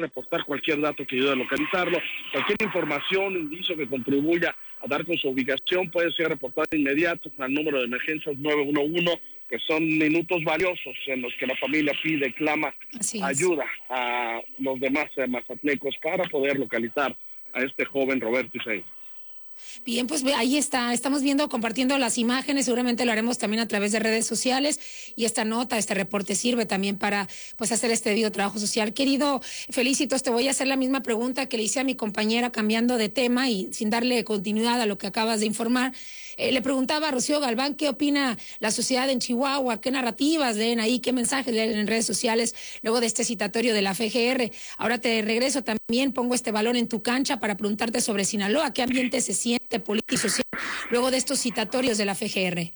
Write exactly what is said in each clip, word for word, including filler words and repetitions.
reportar cualquier dato que ayude a localizarlo. Cualquier información, indicio que contribuya a dar con su ubicación puede ser reportada de inmediato al número de emergencias nueve uno uno, que son minutos valiosos en los que la familia pide, clama ayuda a los demás eh, mazatlecos para poder localizar a este joven Roberto Isaí. Bien, pues ahí está, estamos viendo, compartiendo las imágenes, seguramente lo haremos también a través de redes sociales, y esta nota, este reporte sirve también para pues hacer este debido trabajo social. Querido Felicitos, te voy a hacer la misma pregunta que le hice a mi compañera, cambiando de tema y sin darle continuidad a lo que acabas de informar. Eh, le preguntaba a Rocío Galván qué opina la sociedad en Chihuahua, qué narrativas leen ahí, qué mensajes leen en redes sociales luego de este citatorio de la F G R. Ahora te regreso también, pongo este balón en tu cancha para preguntarte sobre Sinaloa, qué ambiente se siente político y social luego de estos citatorios de la F G R.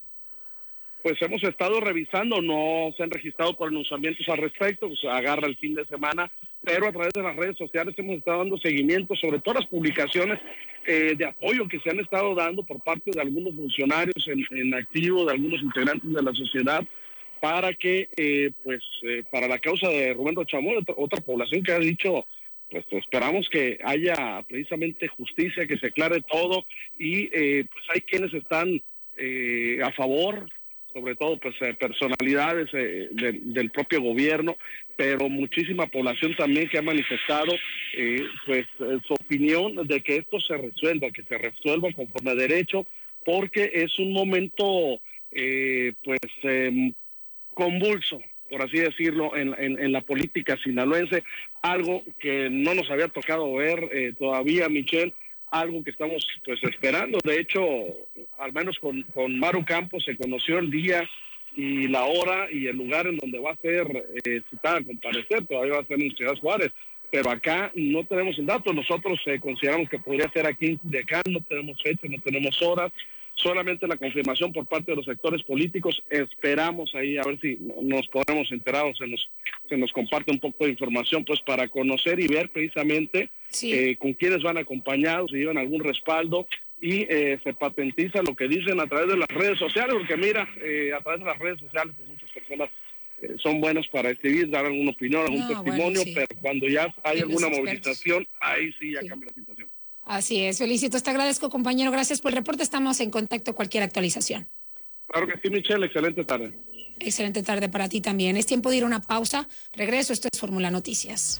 Pues hemos estado revisando, no se han registrado pronunciamientos al respecto, pues agarra el fin de semana, pero a través de las redes sociales hemos estado dando seguimiento sobre todas las publicaciones eh, de apoyo que se han estado dando por parte de algunos funcionarios en, en activo, de algunos integrantes de la sociedad, para que, eh, pues, eh, para la causa de Rubén Rochamora, otra, otra población que ha dicho, pues esperamos que haya precisamente justicia, que se aclare todo, y eh, pues hay quienes están eh, a favor, sobre todo pues eh, personalidades eh, de, del propio gobierno, pero muchísima población también que ha manifestado eh, pues eh, su opinión de que esto se resuelva, que se resuelva conforme a derecho, porque es un momento eh, pues eh, convulso, por así decirlo, en, en, en la política sinaloense, algo que no nos había tocado ver eh, todavía, Michelle, algo que estamos pues esperando. De hecho, al menos con, con Maru Campos se conoció el día y la hora y el lugar en donde va a ser eh, citada a comparecer, todavía va a ser en Ciudad Juárez, pero acá no tenemos el dato. Nosotros eh, consideramos que podría ser aquí en Culiacán, no tenemos fecha, no tenemos horas, solamente la confirmación por parte de los sectores políticos. Esperamos ahí a ver si nos podemos enterar o se nos, se nos comparte un poco de información, pues para conocer y ver precisamente sí. eh, con quiénes van acompañados, si llevan algún respaldo, y eh, se patentiza lo que dicen a través de las redes sociales, porque mira, eh, a través de las redes sociales pues muchas personas eh, son buenos para escribir, dar alguna opinión, algún no, testimonio, bueno, sí. pero cuando ya hay sí, alguna movilización, ahí sí ya sí. cambia la situación. Así es, Felicitos, te agradezco, compañero, gracias por el reporte, estamos en contacto, cualquier actualización. Claro que sí, Michelle, excelente tarde. Excelente tarde para ti también. Es tiempo de ir a una pausa, regreso, esto es Fórmula Noticias.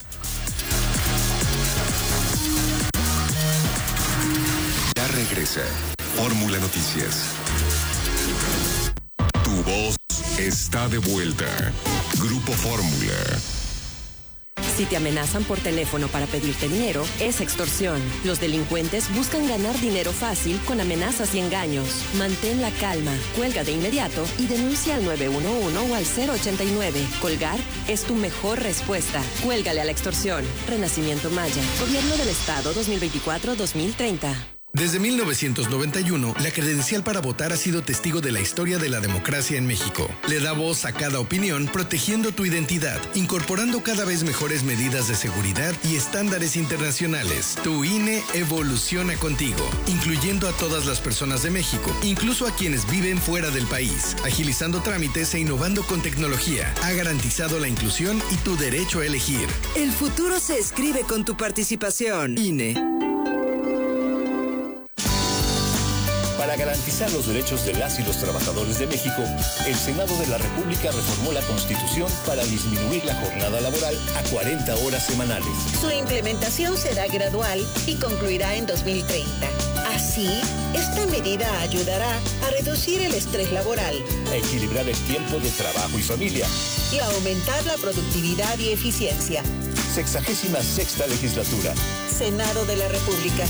Ya regresa Fórmula Noticias. Tu voz está de vuelta. Grupo Fórmula. Si te amenazan por teléfono para pedirte dinero, es extorsión. Los delincuentes buscan ganar dinero fácil con amenazas y engaños. Mantén la calma, cuelga de inmediato y denuncia al nueve uno uno o al cero ochenta y nueve. Colgar es tu mejor respuesta. Cuélgale a la extorsión. Renacimiento Maya. Gobierno del Estado dos mil veinticuatro a dos mil treinta. Desde mil novecientos noventa y uno, la credencial para votar ha sido testigo de la historia de la democracia en México. Le da voz a cada opinión, protegiendo tu identidad, incorporando cada vez mejores medidas de seguridad y estándares internacionales. Tu I N E evoluciona contigo, incluyendo a todas las personas de México, incluso a quienes viven fuera del país. Agilizando trámites e innovando con tecnología, ha garantizado la inclusión y tu derecho a elegir. El futuro se escribe con tu participación. I N E. Para garantizar los derechos de las y los trabajadores de México, el Senado de la República reformó la Constitución para disminuir la jornada laboral a cuarenta horas semanales. Su implementación será gradual y concluirá en dos mil treinta. Así, esta medida ayudará a reducir el estrés laboral, a equilibrar el tiempo de trabajo y familia y a aumentar la productividad y eficiencia. Sexagésima sexta legislatura. Senado de la República.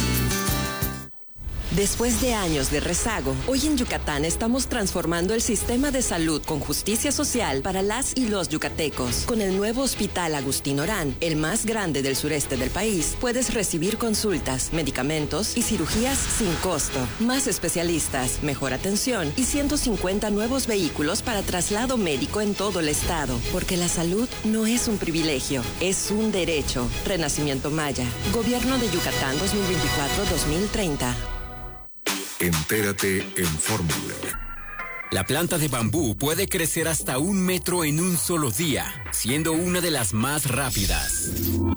Después de años de rezago, hoy en Yucatán estamos transformando el sistema de salud con justicia social para las y los yucatecos. Con el nuevo Hospital Agustín Orán, el más grande del sureste del país, puedes recibir consultas, medicamentos y cirugías sin costo. Más especialistas, mejor atención y ciento cincuenta nuevos vehículos para traslado médico en todo el estado. Porque la salud no es un privilegio, es un derecho. Renacimiento Maya. Gobierno de Yucatán dos mil veinticuatro a dos mil treinta. Entérate en Fórmula. La planta de bambú puede crecer hasta un metro en un solo día, siendo una de las más rápidas.